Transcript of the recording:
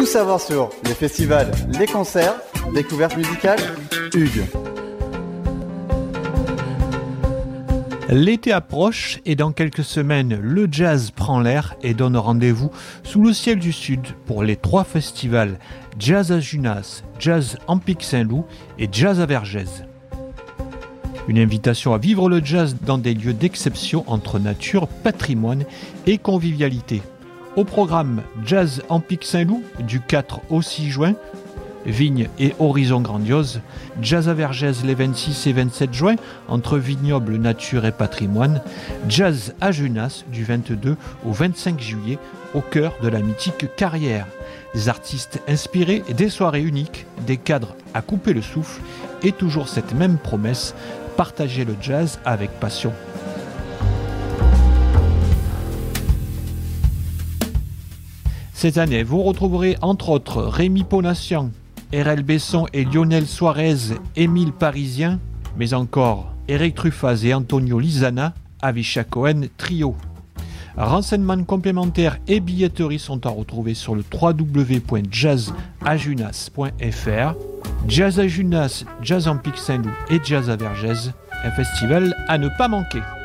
Tout savoir sur les festivals, les concerts, découvertes musicales, Hugues. L'été approche et dans quelques semaines, le jazz prend l'air et donne rendez-vous sous le ciel du Sud pour les 3 festivals Jazz à Junas, Jazz en Pic-Saint-Loup et Jazz à Vergès. Une invitation à vivre le jazz dans des lieux d'exception entre nature, patrimoine et convivialité. Au programme Jazz en Pic-Saint-Loup du 4 au 6 juin, vignes et horizons grandioses, Jazz à Vergès les 26 et 27 juin, entre vignobles, nature et patrimoine, Jazz à Junas du 22 au 25 juillet, au cœur de la mythique carrière. Des artistes inspirés, des soirées uniques, des cadres à couper le souffle et toujours cette même promesse, partager le jazz avec passion. Cette année, vous retrouverez entre autres Rémi Ponassian, RL Besson et Lionel Suarez, Émile Parisien, mais encore Eric Truffaz et Antonio Lizana, Avisha Cohen Trio. Renseignements complémentaires et billetteries sont à retrouver sur le www.jazzajunas.fr. Jazz à Junas, Jazz en Pic-Saint-Loup et Jazz à Vergès, un festival à ne pas manquer.